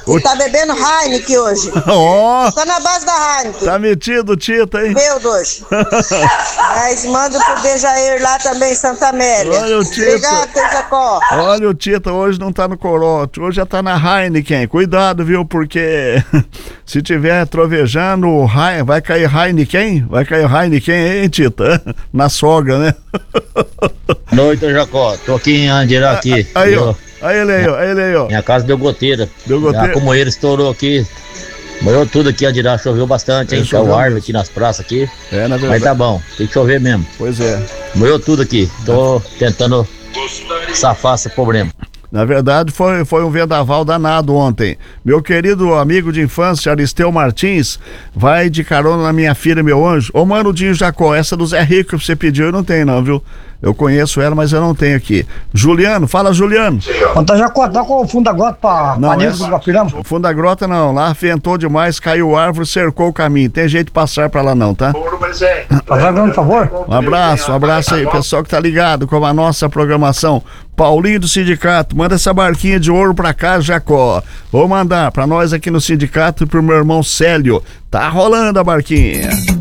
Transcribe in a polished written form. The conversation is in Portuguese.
Você tá bebendo Heineken hoje. Ó, Tô na base da Heineken. tá metido, Tita, hein? Meu Deus. Mas manda pro Dejair lá também, Santa Amélia. Olha o Tita. Obrigado, Jacó. Olha, o Tita hoje não tá no corote, hoje já tá na Heineken. Cuidado, viu, porque se tiver trovejando, vai cair Heineken? Vai cair Heineken, hein, Tita? Na sogra, né? Noite, Jacó. Tô aqui em Andirá aqui. Aí, ó. Aí ele aí, ó. Minha casa deu goteira. Deu goteira? A comoeira estourou aqui. Molhou tudo aqui, Andirá. Choveu bastante, hein? Choveu árvore aqui nas praças aqui. É, na verdade. Mas tá bom, tem que chover mesmo. Pois é. Molhou tudo aqui. Tô tentando safar esse problema. Na verdade, foi um vendaval danado ontem. Meu querido amigo de infância, Aristeu Martins, vai de carona na minha filha, meu anjo. Ô, mano, Dinho Jacó, essa do Zé Rico que você pediu eu não tenho não, viu? Eu conheço ela, mas eu não tenho aqui. Juliano, fala, Juliano. Tá já cortar com o fundo da grota pra dentro do Guapirama? O fundo da grota não, lá ventou demais, caiu árvore, cercou o caminho. Tem jeito de passar pra lá não, tá? Por favor. Um abraço aí, pessoal que tá ligado com a nossa programação. Paulinho do Sindicato, manda essa barquinha de ouro pra cá, Jacó. Vou mandar pra nós aqui no Sindicato e pro meu irmão Célio. Tá rolando a barquinha.